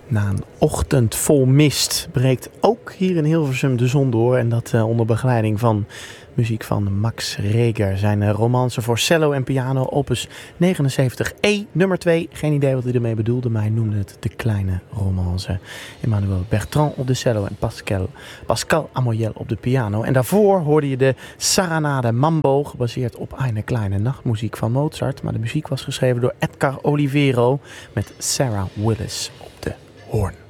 Na een ochtend vol mist breekt ook hier in Hilversum de zon door. En dat onder begeleiding van muziek van Max Reger. Zijn romance voor cello en piano, opus 79E, nummer 2. Geen idee wat hij ermee bedoelde, maar hij noemde het de kleine romance. Emmanuel Bertrand op de cello en Pascal Amoyel op de piano. En daarvoor hoorde je de Saranade Mambo, gebaseerd op Eine kleine nachtmuziek van Mozart. Maar de muziek was geschreven door Edgar Olivero met Sarah Willis op de hoorn.